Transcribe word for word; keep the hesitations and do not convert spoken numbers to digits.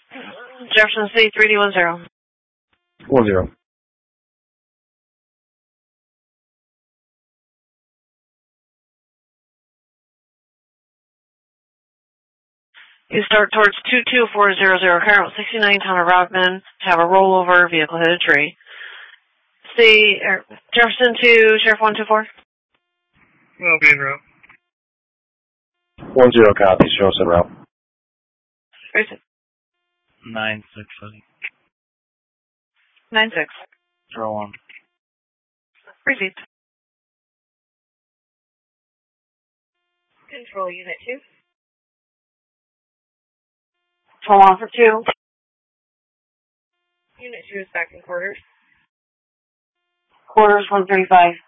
Jefferson City, three D one zero. One zero. You start towards two two four zero zero, Carol sixty-nine, Town of Rockman. Have a rollover, vehicle hit a tree. See, er, Jefferson to Sheriff one two four. Will be en route. One zero copies, show us en route. Receipt. Nine six, buddy. Nine six. Zero one. Receipt. Control unit two. Control on for two. Unit two is back in quarters. Quarters one thirty-five.